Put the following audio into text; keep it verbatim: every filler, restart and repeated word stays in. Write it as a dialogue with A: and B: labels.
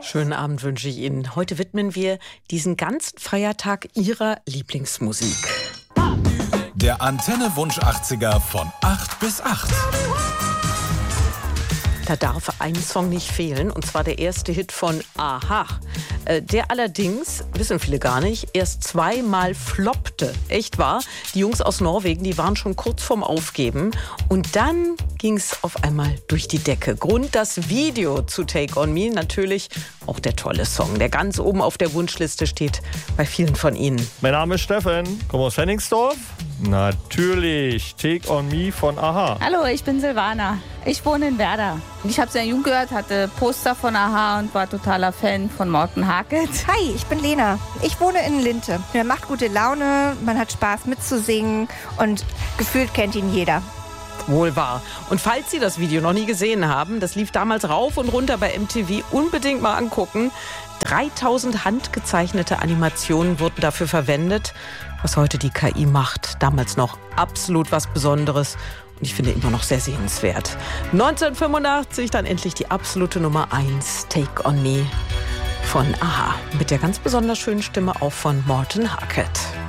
A: Schönen Abend wünsche ich Ihnen. Heute widmen wir diesen ganzen Feiertag Ihrer Lieblingsmusik.
B: Der Antenne-Wunsch achtziger von acht bis acht.
A: Da darf ein Song nicht fehlen, und zwar der erste Hit von a-ha. Äh, der allerdings, wissen viele gar nicht, erst zweimal floppte. Echt wahr? Die Jungs aus Norwegen, die waren schon kurz vorm Aufgeben. Und dann ging es auf einmal durch die Decke. Grund das Video zu Take On Me, natürlich auch der tolle Song, der ganz oben auf der Wunschliste steht bei vielen von Ihnen.
C: Mein Name ist Steffen, komme aus Henningsdorf. Natürlich, Take On Me von a-ha.
D: Hallo, ich bin Silvana. Ich wohne in Werder. Ich habe sehr jung gehört, hatte Poster von a-ha und war totaler Fan von Morten Harket.
E: Hi, ich bin Lena. Ich wohne in Linte. Er macht gute Laune, man hat Spaß mitzusingen und gefühlt kennt ihn jeder.
A: Wohl wahr. Und falls Sie das Video noch nie gesehen haben, das lief damals rauf und runter bei M T V, unbedingt mal angucken. dreitausend handgezeichnete Animationen wurden dafür verwendet, was heute die K I macht. Damals noch absolut was Besonderes und ich finde immer noch sehr sehenswert. neunzehnhundertfünfundachtzig dann endlich die absolute Nummer eins, Take On Me von a-ha. Mit der ganz besonders schönen Stimme auch von Morten Harket.